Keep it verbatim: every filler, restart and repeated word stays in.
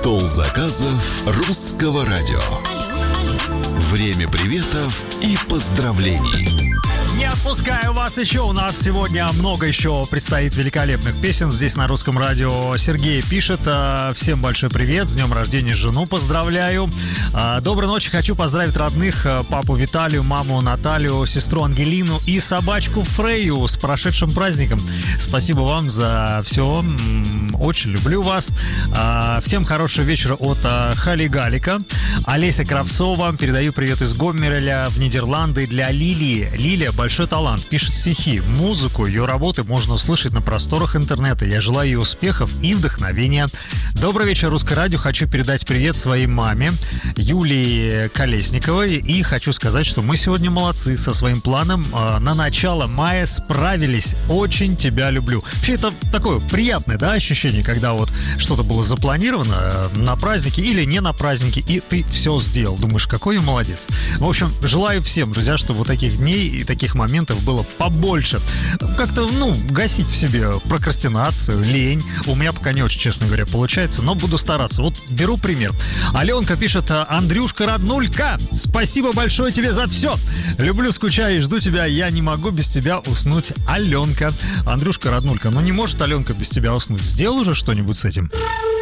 Стол заказов Русского радио. Время приветов и поздравлений. Не отпускаю вас еще. У нас сегодня много еще предстоит великолепных песен здесь на Русском радио. Сергей пишет: всем большой привет, с днем рождения жену поздравляю. Доброй ночи, хочу поздравить родных: папу Виталию, маму Наталью, сестру Ангелину и собачку Фрейю с прошедшим праздником. Спасибо вам за все, очень люблю вас. Всем хорошего вечера от Хали Галика. Олеся Кравцова, передаю привет из Гомеля в Нидерланды для Лилии. Лилия большой талант, пишет стихи, музыку, ее работы можно услышать на просторах интернета. Я желаю ей успехов и вдохновения. Добрый вечер, Русское радио. Хочу передать привет своей маме Юлии Колесниковой. И хочу сказать, что мы сегодня молодцы со своим планом. Э, на начало мая справились. Очень тебя люблю. Вообще, это такое приятное, да, ощущение, когда вот что-то было запланировано э, на празднике или не на празднике, и ты все сделал. Думаешь, какой я молодец. В общем, желаю всем, друзья, чтобы вот таких дней и таких моментов было побольше. Как-то, ну, гасить в себе прокрастинацию, лень. У меня пока не очень, честно говоря, получается, но буду стараться. Вот беру пример. Аленка пишет: Андрюшка, роднулька, спасибо большое тебе за все. Люблю, скучаю и жду тебя. Я не могу без тебя уснуть. Аленка. Андрюшка, роднулька, ну не может Аленка без тебя уснуть. Сделай уже что-нибудь с этим.